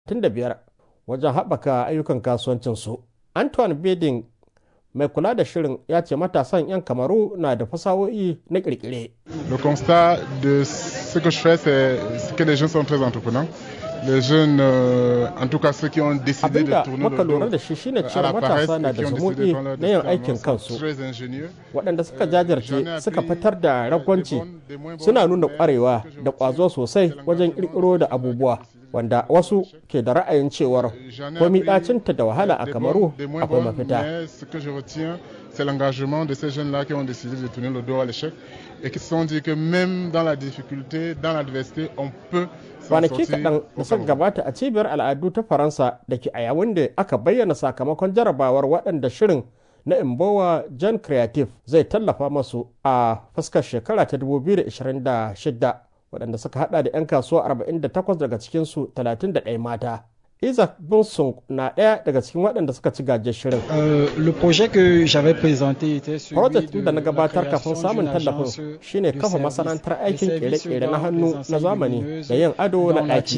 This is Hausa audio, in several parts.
35 wajen haɓaka ayyukan kasuwancinsu. Antoine Bedin mai kula da shirin ya ce matasan 'yan Kamaru na da fasahohi na ƙirƙire. Le constat de ce que je fais c'est que les jeunes sont très entreprenants. Les jeunes, en tout cas ceux qui ont décidé de tourner le dos da shi shine cewa matasa na da zumuɗi na yin aikin kansu, waɗanda suka jajirce suka fitar da ragwanci suna nuna ƙwarewa da ƙwazo sosai wajen ƙirƙiro da abubuwa, wanda wasu ke da ra'ayin cewar komi ɗacinta da wahala a Kamaru akwai mafita. C'est l'engagement de ces jeunes-là qui ont décidé de tourner le dos à l'échec et qui se sont dit que même dans la difficulté, dans l'adversité, on peut kwanaki kaɗan da suka gabata a cibiyar al'adu ta Faransa da ke a Yaounde aka bayyana sakamakon jarabawar waɗanda shirin na Imbowa Jan Creative zai tallafa masu a fuskar shekara ta 2026, waɗanda suka hada da 'yan kasuwa 48 daga cikinsu 31 mata. Isaac Bonsung na ɗaya daga cikin waɗanda suka ci gajiyar shirin. Le projet que j'avais présenté était celui Project da na gabatar kafin samun tallafin shine kafa masana'antar aikin kere-kere na hannu na zamani da yin ado na ɗaki.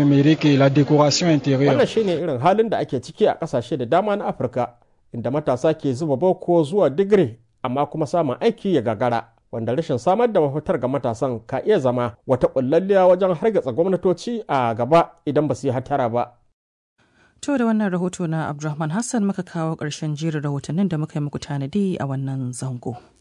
Wannan shine irin halin da ake ciki a ƙasashe da dama na Afirka, inda matasa ke zuba boko zuwa digiri amma kuma samun aiki ya gagara, wanda rashin samar da mafitar ga matasan ka iya zama wata ƙullalliya wajen hargitsa gwamnatoci a gaba idan ba su yi hatara ba. To da wannan rahoto na Abdulrahman Hassan muka kawo ƙarshen jerin rahotannin da muka yi muku tanadi a wannan zango.